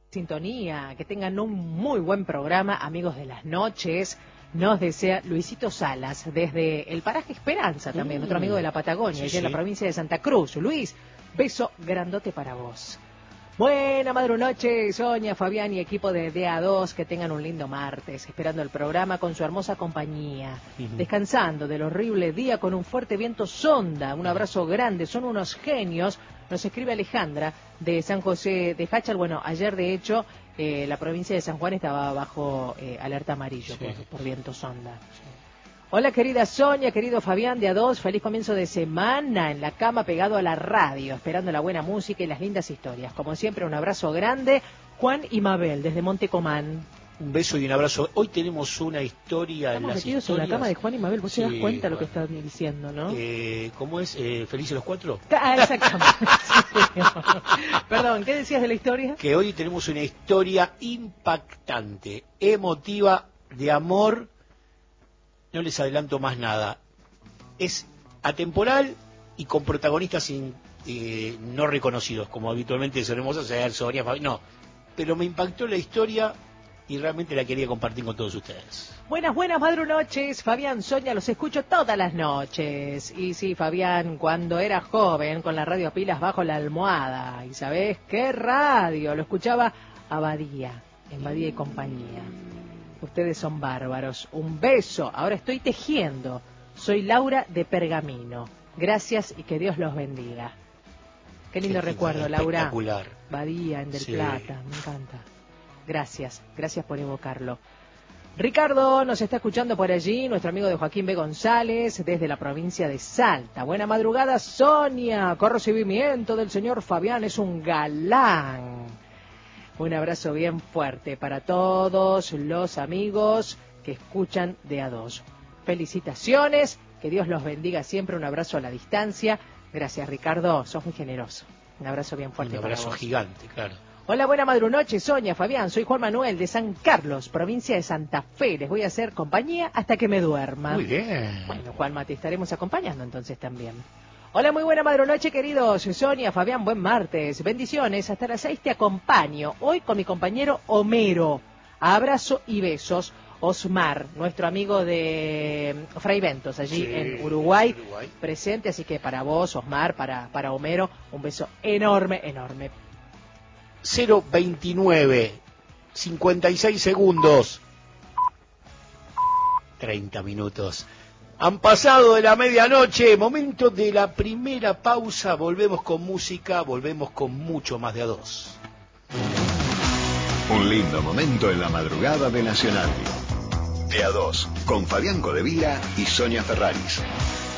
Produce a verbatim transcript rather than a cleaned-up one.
Sintonía, que tengan un muy buen programa, amigos de las noches. Nos desea Luisito Salas, desde el paraje Esperanza también, mm, otro amigo de la Patagonia, sí, allá sí. en la provincia de Santa Cruz. Luis, beso grandote para vos. Buena madre noche, Sonia, Fabián y equipo de D A dos, que tengan un lindo martes, esperando el programa con su hermosa compañía, uh-huh. descansando del horrible día con un fuerte viento sonda. Un abrazo grande, son unos genios. Nos escribe Alejandra de San José de Fachal. Bueno, ayer de hecho eh, la provincia de San Juan estaba bajo eh, alerta amarillo sí. por, por viento sonda. Sí. Hola querida Sonia, querido Fabián de A dos, feliz comienzo de semana en la cama pegado a la radio, esperando la buena música y las lindas historias. Como siempre, un abrazo grande, Juan y Mabel desde Montecomán. Un beso y un abrazo. Hoy tenemos una historia. Estamos en las metidos historias. en la cama de Juan y Mabel. Vos sí, te das cuenta bueno. lo que están diciendo, ¿no? Eh, ¿Cómo es? Eh, ¿Felices los cuatro? Ah, exactamente. Perdón, ¿qué decías de la historia? Que hoy tenemos una historia impactante, emotiva, de amor. No les adelanto más nada. Es atemporal y con protagonistas sin, eh, no reconocidos, como habitualmente solemos hacer, Sonia, Fabi. No, pero me impactó la historia y realmente la quería compartir con todos ustedes. Buenas, buenas madrunoches, Fabián, Sonia, los escucho todas las noches. Y sí, Fabián, cuando era joven, con la radio a pilas bajo la almohada. ¿Y sabés qué radio? Lo escuchaba Abadía, en Badía y compañía. Ustedes son bárbaros. Un beso. Ahora estoy tejiendo. Soy Laura de Pergamino. Gracias y que Dios los bendiga. Qué lindo qué recuerdo, Laura. Espectacular. Badía, en Del sí. Plata. Me encanta. Gracias. Gracias por evocarlo. Ricardo nos está escuchando por allí, nuestro amigo de Joaquín B. González, desde la provincia de Salta. Buena madrugada, Sonia. Con recibimiento del señor Fabián, es un galán. Un abrazo bien fuerte para todos los amigos que escuchan de A dos. Felicitaciones, que Dios los bendiga siempre. Un abrazo a la distancia. Gracias, Ricardo, sos muy generoso. Un abrazo bien fuerte para vos. Un abrazo gigante, claro. Hola, buena madrunoche, Sonia, Fabián. Soy Juan Manuel de San Carlos, provincia de Santa Fe. Les voy a hacer compañía hasta que me duerma. Muy bien. Bueno, Juanma, te estaremos acompañando entonces también. Hola, muy buena madrunoche, queridos. Sonia, Fabián, buen martes. Bendiciones, hasta las seis te acompaño. Hoy con mi compañero Homero. Abrazo y besos. Osmar, nuestro amigo de Fray Ventos, allí sí, en Uruguay, Uruguay, presente. Así que para vos, Osmar, para, para Homero, un beso enorme, enorme. cero veintinueve, cincuenta y seis segundos, treinta minutos. Han pasado de la medianoche, momento de la primera pausa. Volvemos con música, volvemos con mucho más de A dos. Un lindo momento en la madrugada de Nacional. De A dos, con Fabián Codevila y Sonia Ferraris.